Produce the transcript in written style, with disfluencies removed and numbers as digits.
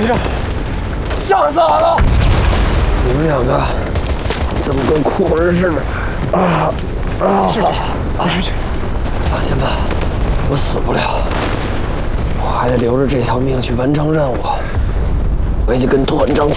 事？ 吓死俺了！你们两个怎么跟哭魂似的？ 是，没事去。 放心吧，我死不了，我还得留着这条命去完成任务。回去跟团长请